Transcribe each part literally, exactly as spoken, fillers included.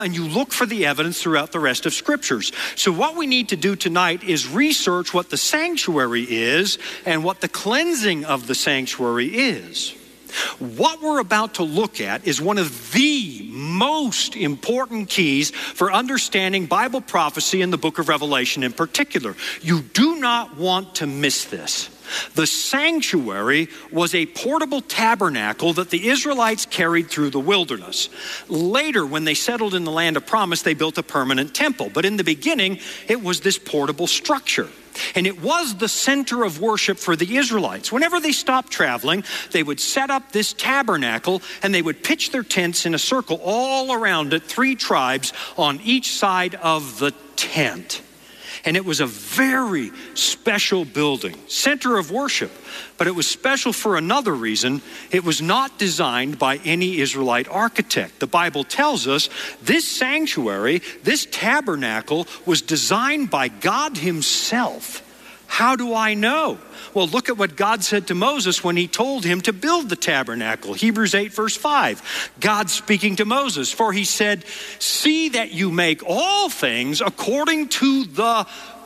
and you look for the evidence throughout the rest of scriptures. So what we need to do tonight is research what the sanctuary is and what the cleansing of the sanctuary is. What we're about to look at is one of the most important keys for understanding Bible prophecy in the book of Revelation in particular. You do not want to miss this. The sanctuary was a portable tabernacle that the Israelites carried through the wilderness. Later, when they settled in the land of promise, they built a permanent temple. But in the beginning, it was this portable structure. And it was the center of worship for the Israelites. Whenever they stopped traveling, they would set up this tabernacle and they would pitch their tents in a circle all around it, three tribes on each side of the tent. And it was a very special building, center of worship. But it was special for another reason. It was not designed by any Israelite architect. The Bible tells us this sanctuary, this tabernacle, was designed by God himself. How do I know? Well, look at what God said to Moses when he told him to build the tabernacle. Hebrews eight verse five. God speaking to Moses, for he said, see that you make all things according to the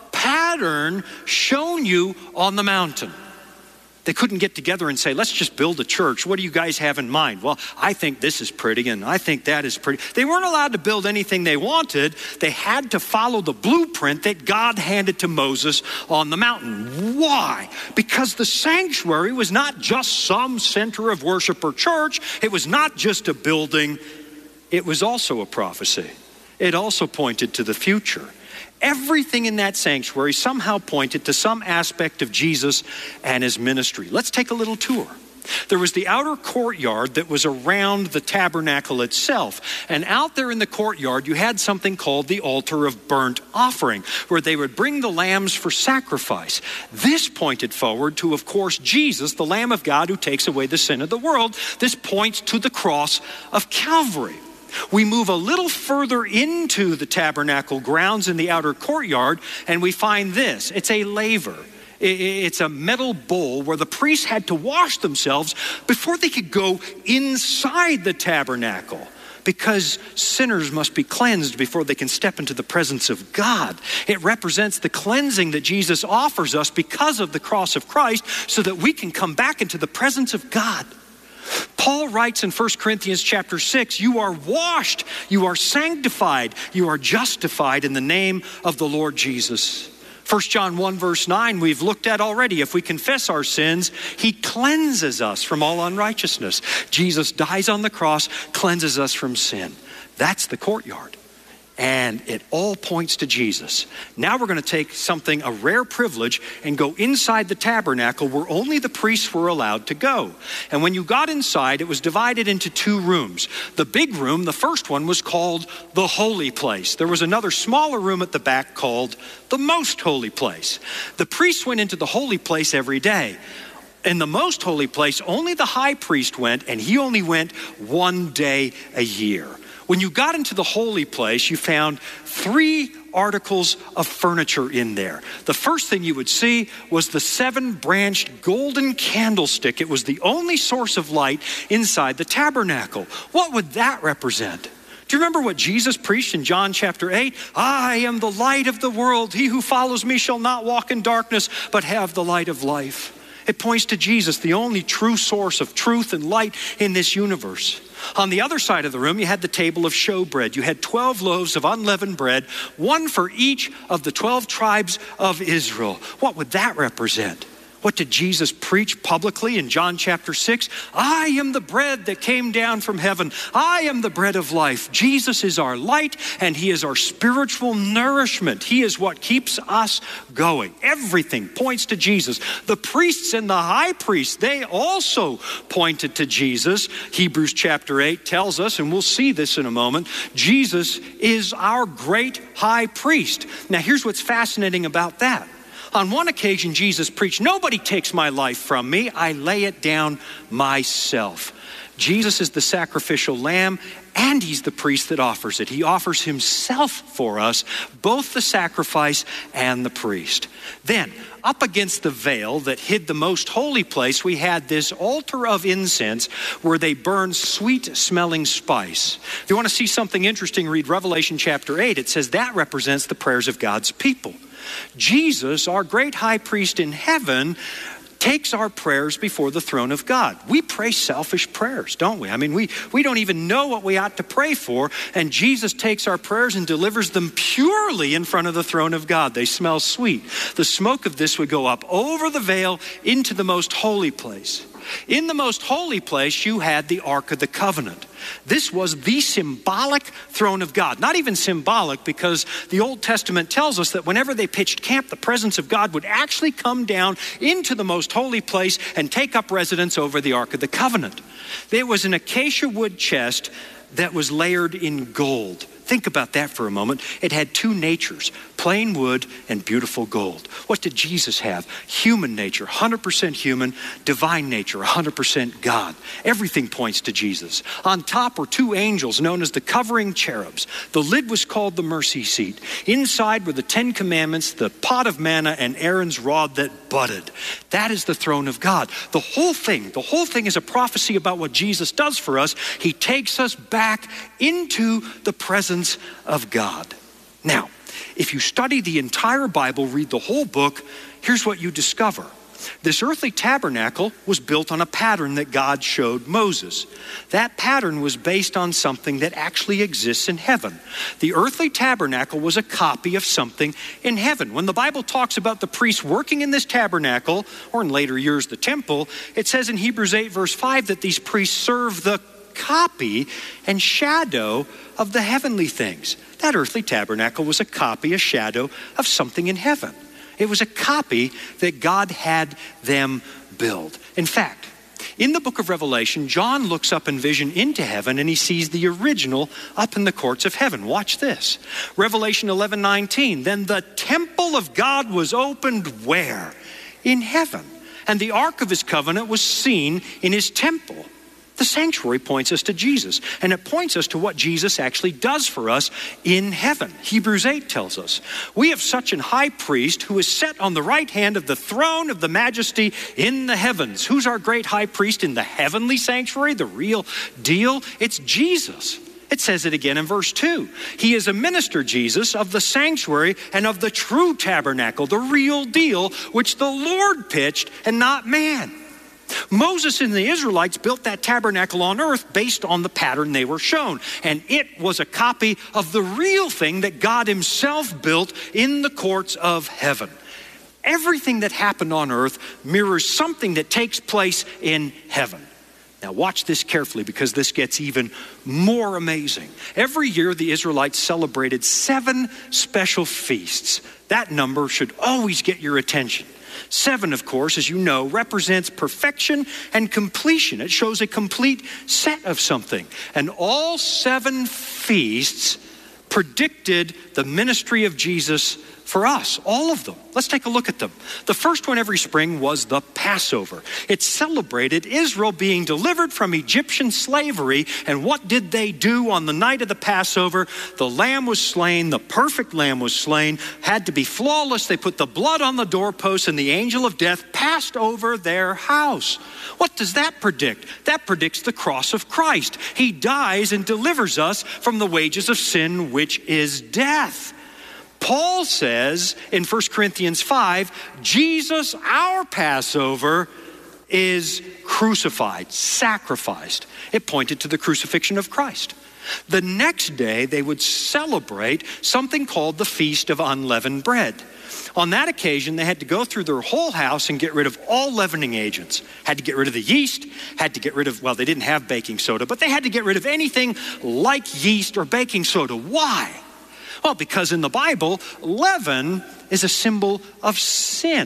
pattern shown you on the mountain. They couldn't get together and say, let's just build a church. What do you guys have in mind? Well, I think this is pretty and I think that is pretty. They weren't allowed to build anything they wanted. They had to follow the blueprint that God handed to Moses on the mountain. Why? Because the sanctuary was not just some center of worship or church. It was not just a building. It was also a prophecy. It also pointed to the future. Everything in that sanctuary somehow pointed to some aspect of Jesus and his ministry. Let's take a little tour. There was the outer courtyard that was around the tabernacle itself. And out there in the courtyard, you had something called the altar of burnt offering, where they would bring the lambs for sacrifice. This pointed forward to, of course, Jesus, the Lamb of God who takes away the sin of the world. This points to the cross of Calvary. We move a little further into the tabernacle grounds in the outer courtyard, and we find this. It's a laver. It's a metal bowl where the priests had to wash themselves before they could go inside the tabernacle, because sinners must be cleansed before they can step into the presence of God. It represents the cleansing that Jesus offers us because of the cross of Christ, so that we can come back into the presence of God. Paul writes in First Corinthians chapter six, you are washed, you are sanctified, you are justified in the name of the Lord Jesus. First John one verse nine, we've looked at already. If we confess our sins, he cleanses us from all unrighteousness. Jesus dies on the cross, cleanses us from sin. That's the courtyard. And it all points to Jesus. Now we're going to take something, a rare privilege, and go inside the tabernacle where only the priests were allowed to go. And when you got inside, it was divided into two rooms. The big room, the first one, was called the holy place. There was another smaller room at the back called the most holy place. The priests went into the holy place every day. In the most holy place, only the high priest went, and he only went one day a year. When you got into the holy place, you found three articles of furniture in there. The first thing you would see was the seven-branched golden candlestick. It was the only source of light inside the tabernacle. What would that represent? Do you remember what Jesus preached in John chapter eight? I am the light of the world. He who follows me shall not walk in darkness, but have the light of life. It points to Jesus, the only true source of truth and light in this universe. On the other side of the room, you had the table of showbread. You had twelve loaves of unleavened bread, one for each of the twelve tribes of Israel. What would that represent? What did Jesus preach publicly in John chapter six? I am the bread that came down from heaven. I am the bread of life. Jesus is our light, and he is our spiritual nourishment. He is what keeps us going. Everything points to Jesus. The priests and the high priest, they also pointed to Jesus. Hebrews chapter eight tells us, and we'll see this in a moment, Jesus is our great high priest. Now here's what's fascinating about that. On one occasion, Jesus preached, nobody takes my life from me. I lay it down myself. Jesus is the sacrificial lamb, and he's the priest that offers it. He offers himself for us, both the sacrifice and the priest. Then, up against the veil that hid the most holy place, we had this altar of incense where they burned sweet-smelling spice. If you want to see something interesting, read Revelation chapter eight. It says that represents the prayers of God's people. Jesus, our great high priest in heaven, takes our prayers before the throne of God. We pray selfish prayers, don't we? I mean, we, we don't even know what we ought to pray for, and Jesus takes our prayers and delivers them purely in front of the throne of God. They smell sweet. The smoke of this would go up over the veil into the most holy place. In the most holy place, you had the Ark of the Covenant. This was the symbolic throne of God. Not even symbolic, because the Old Testament tells us that whenever they pitched camp, the presence of God would actually come down into the most holy place and take up residence over the Ark of the Covenant. There was an acacia wood chest that was layered in gold. Think about that for a moment. It had two natures, plain wood and beautiful gold. What did Jesus have? Human nature, one hundred percent human, divine nature, one hundred percent God. Everything points to Jesus. On top were two angels known as the covering cherubs. The lid was called the mercy seat. Inside were the Ten Commandments, the pot of manna, and Aaron's rod that budded. That is the throne of God. The whole thing, the whole thing is a prophecy about what Jesus does for us. He takes us back into the presence of God. Now, if you study the entire Bible, read the whole book, here's what you discover. This earthly tabernacle was built on a pattern that God showed Moses. That pattern was based on something that actually exists in heaven. The earthly tabernacle was a copy of something in heaven. When the Bible talks about the priests working in this tabernacle, or in later years the temple, it says in Hebrews eight verse five that these priests serve the copy and shadow of the heavenly things. That earthly tabernacle was a copy, a shadow of something in heaven. It was a copy that God had them build. In fact, in the book of Revelation, John looks up in vision into heaven and he sees the original up in the courts of heaven. Watch this. Revelation eleven nineteen. Then the temple of God was opened where? In heaven. And the ark of his covenant was seen in his temple. The sanctuary points us to Jesus, and it points us to what Jesus actually does for us in heaven. Hebrews eight tells us, we have such an high priest who is set on the right hand of the throne of the majesty in the heavens. Who's our great high priest in the heavenly sanctuary, the real deal? It's Jesus. It says it again in verse two. He is a minister, Jesus, of the sanctuary and of the true tabernacle, the real deal, which the Lord pitched and not man. Moses and the Israelites built that tabernacle on earth based on the pattern they were shown. And it was a copy of the real thing that God himself built in the courts of heaven. Everything that happened on earth mirrors something that takes place in heaven. Now watch this carefully, because this gets even more amazing. Every year the Israelites celebrated seven special feasts. That number should always get your attention. Seven, of course, as you know, represents perfection and completion. It shows a complete set of something. And all seven feasts predicted the ministry of Jesus for us, all of them. Let's take a look at them. The first one every spring was the Passover. It celebrated Israel being delivered from Egyptian slavery. And what did they do on the night of the Passover? The lamb was slain, the perfect lamb was slain, had to be flawless. They put the blood on the doorpost, and the angel of death passed over their house. What does that predict? That predicts the cross of Christ. He dies and delivers us from the wages of sin, which is death. Paul says in First Corinthians five, Jesus, our Passover, is crucified, sacrificed. It pointed to the crucifixion of Christ. The next day, they would celebrate something called the Feast of Unleavened Bread. On that occasion, they had to go through their whole house and get rid of all leavening agents. Had to get rid of the yeast, had to get rid of, well, they didn't have baking soda, but they had to get rid of anything like yeast or baking soda. Why? Well, because in the Bible, leaven is a symbol of sin.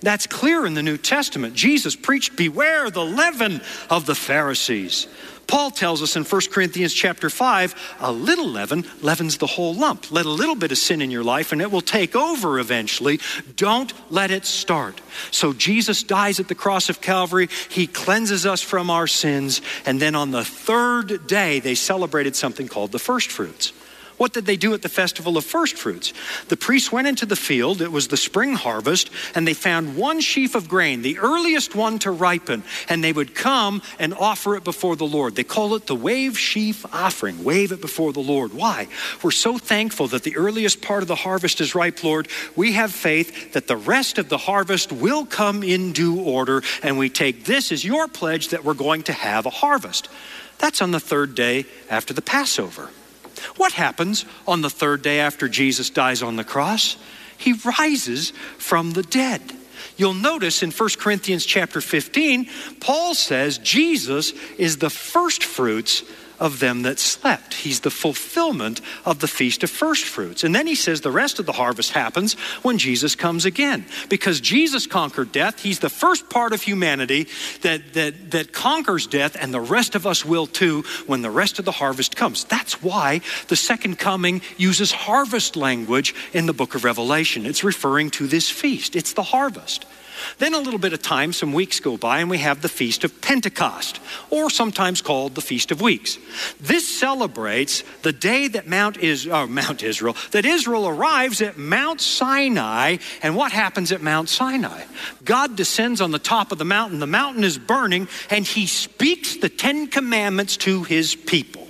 That's clear in the New Testament. Jesus preached, beware the leaven of the Pharisees. Paul tells us in First Corinthians chapter five, a little leaven leavens the whole lump. Let a little bit of sin in your life and it will take over eventually. Don't let it start. So Jesus dies at the cross of Calvary. He cleanses us from our sins. And then on the third day, they celebrated something called the first fruits. What did they do at the festival of first fruits? The priests went into the field. It was the spring harvest, and they found one sheaf of grain, the earliest one to ripen, and they would come and offer it before the Lord. They call it the wave sheaf offering. Wave it before the Lord. Why? We're so thankful that the earliest part of the harvest is ripe, Lord. We have faith that the rest of the harvest will come in due order, and we take this as your pledge that we're going to have a harvest. That's on the third day after the Passover. What happens on the third day after Jesus dies on the cross? He rises from the dead. You'll notice in First Corinthians chapter fifteen, Paul says Jesus is the first fruits of them that slept. He's the fulfillment of the Feast of First Fruits. And then he says the rest of the harvest happens when Jesus comes again. Because Jesus conquered death, he's the first part of humanity that, that, that conquers death, and the rest of us will too when the rest of the harvest comes. That's why the second coming uses harvest language in the book of Revelation. It's referring to this feast. It's the harvest. Then a little bit of time, some weeks go by, and we have the Feast of Pentecost, or sometimes called the Feast of Weeks. This celebrates the day that Mount, Is- oh, Mount Israel, that Israel arrives at Mount Sinai. And what happens at Mount Sinai? God descends on the top of the mountain. The mountain is burning, and he speaks the Ten Commandments to his people.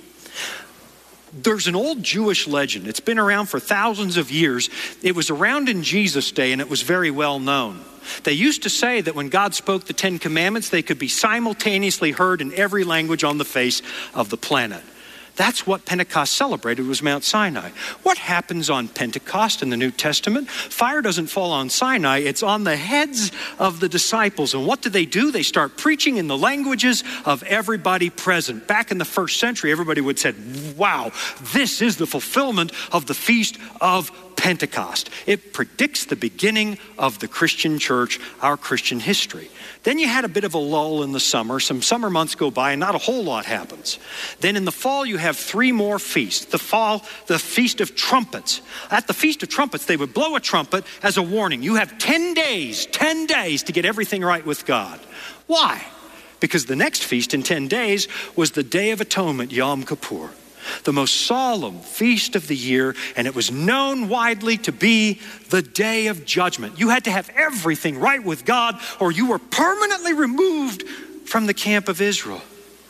There's an old Jewish legend. It's been around for thousands of years. It was around in Jesus' day, and it was very well known. They used to say that when God spoke the Ten Commandments, they could be simultaneously heard in every language on the face of the planet. That's what Pentecost celebrated, was Mount Sinai. What happens on Pentecost in the New Testament? Fire doesn't fall on Sinai, it's on the heads of the disciples. And what do they do? They start preaching in the languages of everybody present. Back in the first century, everybody would say, wow, this is the fulfillment of the Feast of Pentecost. It predicts the beginning of the Christian church, our Christian history. Then you had a bit of a lull in the summer. Some summer months go by and not a whole lot happens. Then in the fall, you have three more feasts. The fall, the Feast of Trumpets. At the Feast of Trumpets, they would blow a trumpet as a warning. You have ten days, ten days to get everything right with God. Why? Because the next feast in ten days was the Day of Atonement, Yom Kippur. The most solemn feast of the year, and it was known widely to be the Day of Judgment. You had to have everything right with God, or you were permanently removed from the camp of Israel.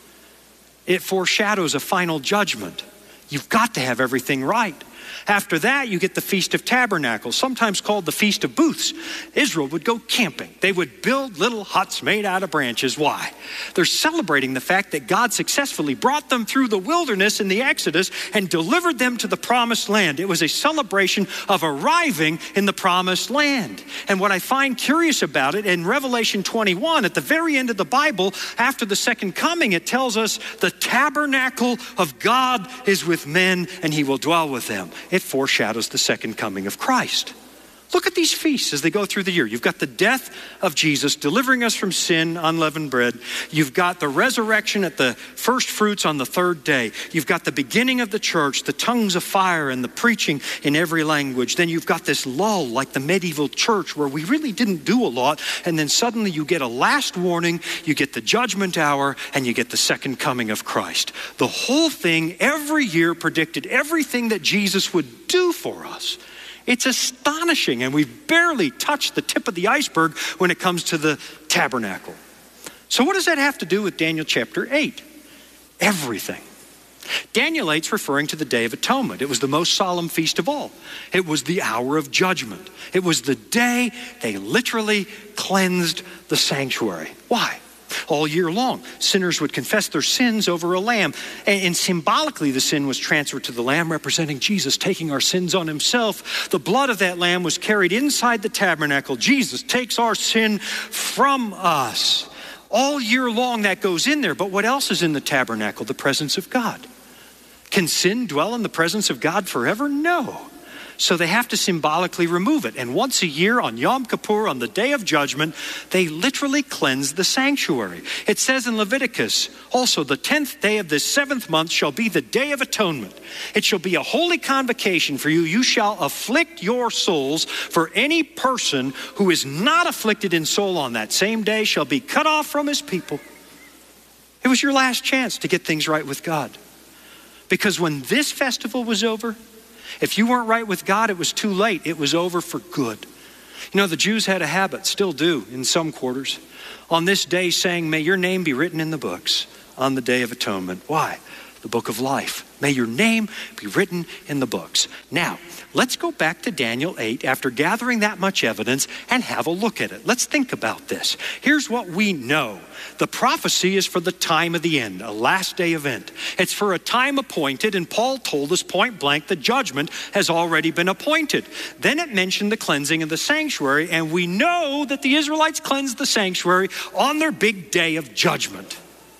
It foreshadows a final judgment. You've got to have everything right. After that, you get the Feast of Tabernacles, sometimes called the Feast of Booths. Israel would go camping. They would build little huts made out of branches. Why? They're celebrating the fact that God successfully brought them through the wilderness in the Exodus and delivered them to the promised land. It was a celebration of arriving in the promised land. And what I find curious about it, in Revelation twenty-one, at the very end of the Bible, after the second coming, it tells us the tabernacle of God is with men and he will dwell with them. It foreshadows the second coming of Christ. Look at these feasts as they go through the year. You've got the death of Jesus delivering us from sin, unleavened bread. You've got the resurrection at the first fruits on the third day. You've got the beginning of the church, the tongues of fire and the preaching in every language. Then you've got this lull like the medieval church where we really didn't do a lot. And then suddenly you get a last warning, you get the judgment hour, and you get the second coming of Christ. The whole thing every year predicted everything that Jesus would do for us. It's astonishing, and we've barely touched the tip of the iceberg when it comes to the tabernacle. So what does that have to do with Daniel chapter eight? Everything. Daniel eight's referring to the Day of Atonement. It was the most solemn feast of all. It was the hour of judgment. It was the day they literally cleansed the sanctuary. Why? All year long, sinners would confess their sins over a lamb. And, and symbolically, the sin was transferred to the lamb, representing Jesus taking our sins on himself. The blood of that lamb was carried inside the tabernacle. Jesus takes our sin from us. All year long, that goes in there. But what else is in the tabernacle? The presence of God. Can sin dwell in the presence of God forever? No. So they have to symbolically remove it. And once a year on Yom Kippur, on the Day of Judgment, they literally cleanse the sanctuary. It says in Leviticus, also, the tenth day of this seventh month shall be the Day of Atonement. It shall be a holy convocation for you. You shall afflict your souls, for any person who is not afflicted in soul on that same day shall be cut off from his people. It was your last chance to get things right with God. Because when this festival was over, if you weren't right with God, it was too late. It was over for good. You know, the Jews had a habit, still do in some quarters, on this day saying, may your name be written in the books on the Day of Atonement. Why? The book of life. May your name be written in the books. Now, let's go back to Daniel eight after gathering that much evidence and have a look at it. Let's think about this. Here's what we know. The prophecy is for the time of the end, a last day event. It's for a time appointed, and Paul told us point blank the judgment has already been appointed. Then it mentioned the cleansing of the sanctuary, and we know that the Israelites cleansed the sanctuary on their big day of judgment.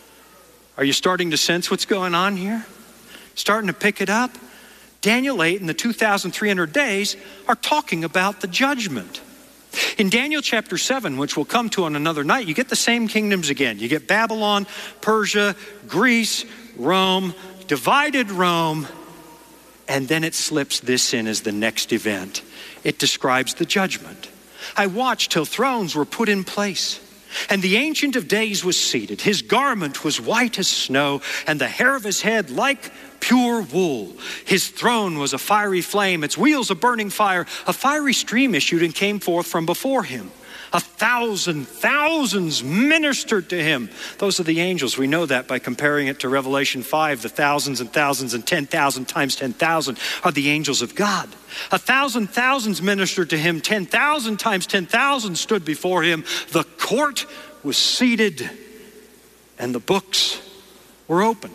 Are you starting to sense what's going on here? Starting to pick it up? Daniel eight and the two thousand three hundred days are talking about the judgment. In Daniel chapter seven, which we'll come to on another night, you get the same kingdoms again. You get Babylon, Persia, Greece, Rome, divided Rome, and then it slips this in as the next event. It describes the judgment. I watched till thrones were put in place, and the Ancient of Days was seated. His garment was white as snow, and the hair of his head like pure wool. His throne was a fiery flame, its wheels a burning fire. A fiery stream issued and came forth from before him. A thousand thousands ministered to him. Those are the angels. We know that by comparing it to Revelation five. The thousands and thousands and ten thousand times ten thousand are the angels of God. A thousand thousands ministered to him. Ten thousand times ten thousand stood before him. The court was seated and the books were opened.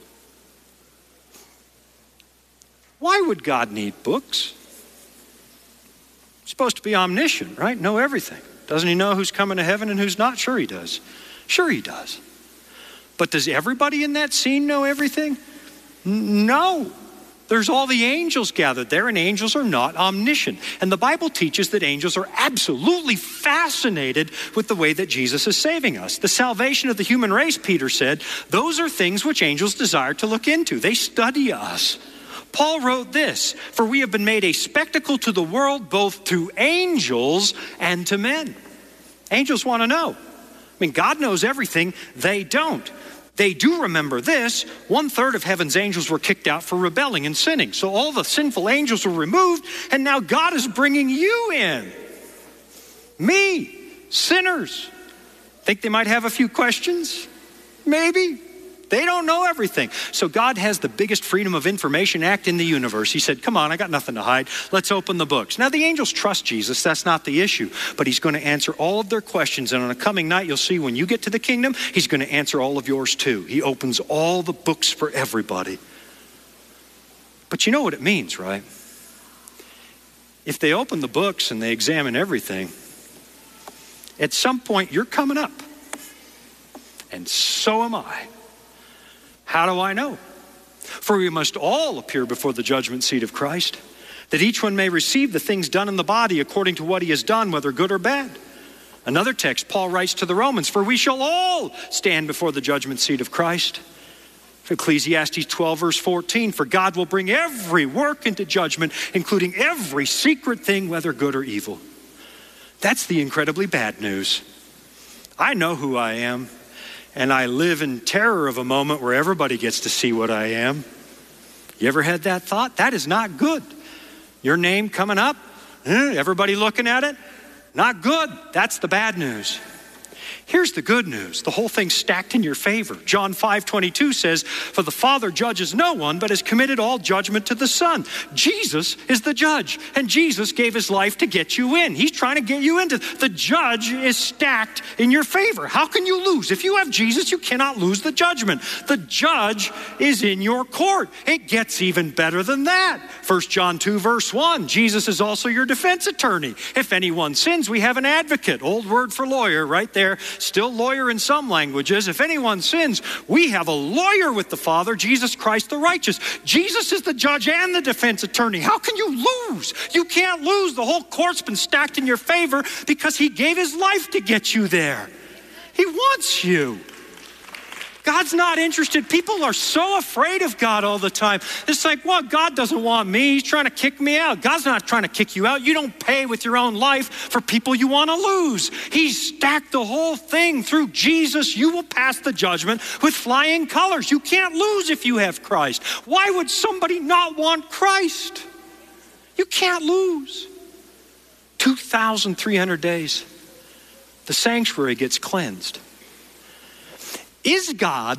Why would God need books? He's supposed to be omniscient, right? Know everything. Doesn't he know who's coming to heaven and who's not? Sure he does. Sure he does. But does everybody in that scene know everything? No. There's all the angels gathered there, and angels are not omniscient. And the Bible teaches that angels are absolutely fascinated with the way that Jesus is saving us. The salvation of the human race, Peter said, those are things which angels desire to look into. They study us. Paul wrote this, for we have been made a spectacle to the world, both to angels and to men. Angels want to know. I mean, God knows everything. They don't. They do remember this. One third of heaven's angels were kicked out for rebelling and sinning. So all the sinful angels were removed, and now God is bringing you in. Me, sinners. Think they might have a few questions? Maybe. They don't know everything. So God has the biggest Freedom of Information Act in the universe. He said, come on, I got nothing to hide. Let's open the books. Now the angels trust Jesus. That's not the issue. But he's going to answer all of their questions. And on a coming night, you'll see when you get to the kingdom, he's going to answer all of yours too. He opens all the books for everybody. But you know what it means, right? If they open the books and they examine everything, at some point you're coming up. And so am I. How do I know? For we must all appear before the judgment seat of Christ, that each one may receive the things done in the body according to what he has done, whether good or bad. Another text, Paul writes to the Romans, for we shall all stand before the judgment seat of Christ. Ecclesiastes twelve verse fourteen, for God will bring every work into judgment, including every secret thing, whether good or evil. That's the incredibly bad news. I know who I am. And I live in terror of a moment where everybody gets to see what I am. You ever had that thought? That is not good. Your name coming up, everybody looking at it, not good. That's the bad news. Here's the good news. The whole thing's stacked in your favor. John five twenty-two says, for the Father judges no one, but has committed all judgment to the Son. Jesus is the judge, and Jesus gave his life to get you in. He's trying to get you into. The judge is stacked in your favor. How can you lose? If you have Jesus, you cannot lose the judgment. The judge is in your court. It gets even better than that. First John two verse one, Jesus is also your defense attorney. If anyone sins, we have an advocate. Old word for lawyer right there. still lawyer in some languages. If anyone sins, we have a lawyer with the Father, Jesus Christ the righteous. Jesus is the judge and the defense attorney. How can you lose? You can't lose. The whole court's been stacked in your favor because he gave his life to get you there. He wants you. God's not interested. People are so afraid of God all the time. It's like, well, God doesn't want me. He's trying to kick me out. God's not trying to kick you out. You don't pay with your own life for people you want to lose. He's stacked the whole thing through Jesus. You will pass the judgment with flying colors. You can't lose if you have Christ. Why would somebody not want Christ? You can't lose. two thousand three hundred days. The sanctuary gets cleansed. Is God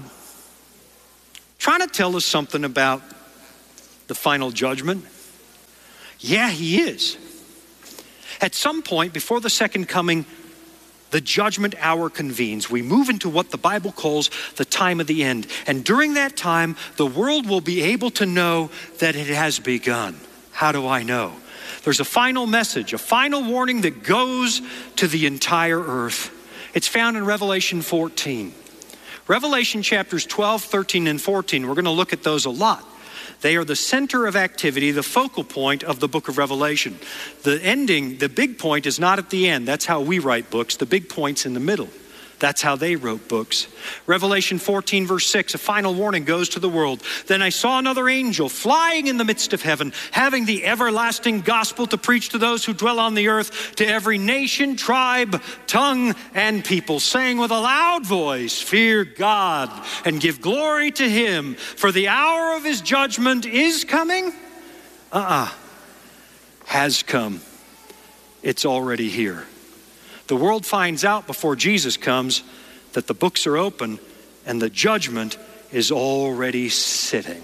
trying to tell us something about the final judgment? Yeah, he is. At some point before the second coming, the judgment hour convenes. We move into what the Bible calls the time of the end. And during that time, the world will be able to know that it has begun. How do I know? There's a final message, a final warning that goes to the entire earth. It's found in Revelation fourteen. Revelation chapters twelve, thirteen, and fourteen, we're going to look at those a lot. They are the center of activity, the focal point of the book of Revelation. The ending, the big point is not at the end. That's how we write books. The big point's in the middle. That's how they wrote books. Revelation fourteen, verse six, a final warning goes to the world. Then I saw another angel flying in the midst of heaven, having the everlasting gospel to preach to those who dwell on the earth, to every nation, tribe, tongue, and people, saying with a loud voice, fear God and give glory to him, for the hour of his judgment is coming. Uh-uh. Has come. It's already here. The world finds out before Jesus comes that the books are open and the judgment is already sitting.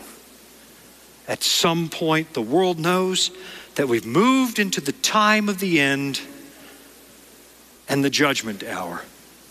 At some point, the world knows that we've moved into the time of the end and the judgment hour.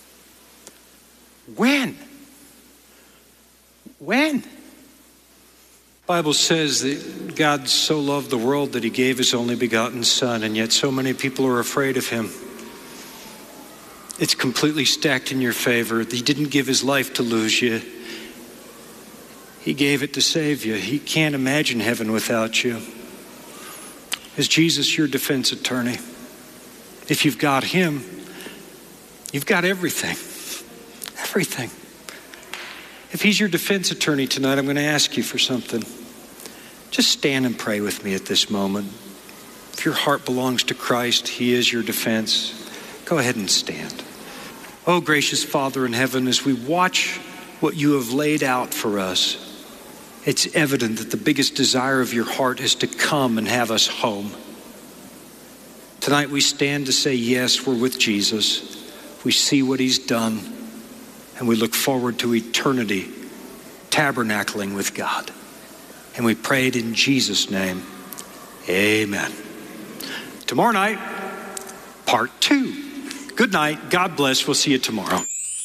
When? When? The Bible says that God so loved the world that he gave his only begotten Son, and yet so many people are afraid of him. It's completely stacked in your favor. He didn't give his life to lose you. He gave it to save you. He can't imagine heaven without you. Is Jesus your defense attorney? If you've got him, you've got everything. Everything. If he's your defense attorney tonight, I'm going to ask you for something. Just stand and pray with me at this moment. If your heart belongs to Christ, he is your defense. Go ahead and stand. Oh, gracious Father in heaven, as we watch what you have laid out for us, it's evident that the biggest desire of your heart is to come and have us home. Tonight we stand to say, yes, we're with Jesus. We see what he's done, and we look forward to eternity, tabernacling with God. And we pray it in Jesus' name. Amen. Tomorrow night, part two. Good night. God bless. We'll see you tomorrow.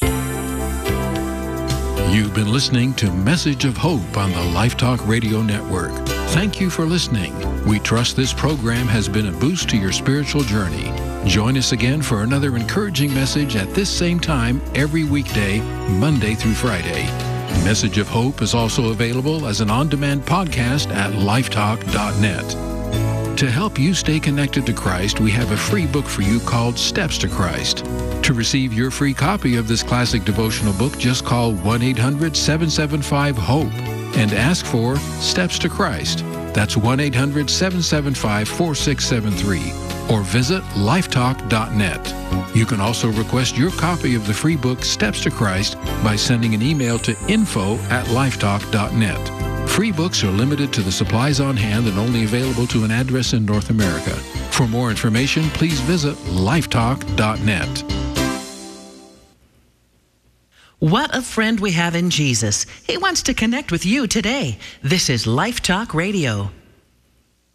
You've been listening to Message of Hope on the Life Talk Radio Network. Thank you for listening. We trust this program has been a boost to your spiritual journey. Join us again for another encouraging message at this same time every weekday, Monday through Friday. Message of Hope is also available as an on-demand podcast at lifetalk dot net. To help you stay connected to Christ, we have a free book for you called Steps to Christ. To receive your free copy of this classic devotional book, just call one eight hundred seven seven five HOPE and ask for Steps to Christ. That's one eight hundred seven seven five four six seven three. Or visit lifetalk dot net. You can also request your copy of the free book Steps to Christ by sending an email to info at lifetalk dot net. Free books are limited to the supplies on hand and only available to an address in North America. For more information, please visit lifetalk dot net. What a friend we have in Jesus. He wants to connect with you today. This is Life Talk Radio.